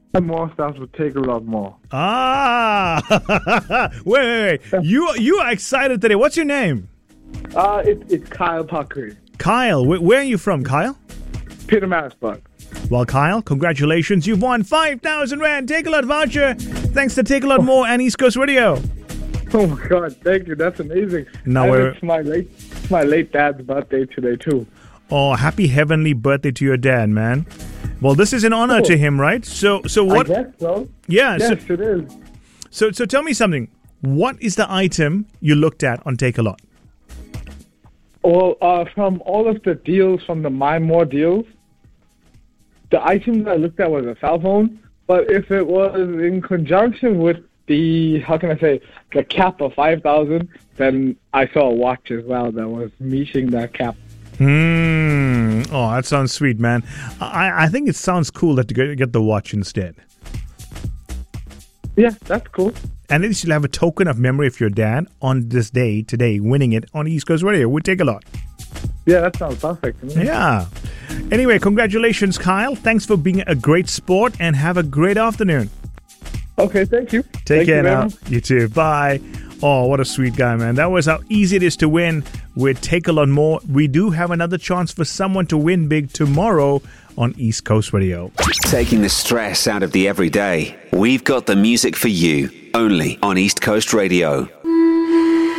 More starts with Take a Lot More. Ah, wait. You are excited today. What's your name? It's Kyle Puckery. Kyle. Where are you from, Kyle? Peter Marisburg. Well, Kyle, congratulations. You've won 5,000 Rand Take a Lot voucher. Thanks to Take a Lot More and East Coast Radio. Oh my God, thank you. That's amazing. Now it's my late dad's birthday today too. Oh, happy heavenly birthday to your dad, man. Well, this is an honor to him, right? So what? I guess so. Yeah. Yes, it is. So tell me something. What is the item you looked at on Take a Lot? Well, from all of the deals, from the My More deals, the item that I looked at was a cell phone. But if it was in conjunction with the cap of 5,000, then I saw a watch as well that was meeting that cap. Oh, that sounds sweet, man. I think it sounds cool that you get the watch instead. Yeah, that's cool. And then you'll have a token of memory of your dad on this day, today, winning it on East Coast Radio. We'll Take a Lot. Yeah, that sounds perfect. Yeah. Anyway, congratulations, Kyle. Thanks for being a great sport and have a great afternoon. Okay, thank you. Take care now. You too. Bye. Oh, what a sweet guy, man. That was how easy it is to win with Take a Lot More. We do have another chance for someone to win big tomorrow on East Coast Radio. Taking the stress out of the everyday. We've got the music for you, only on East Coast Radio.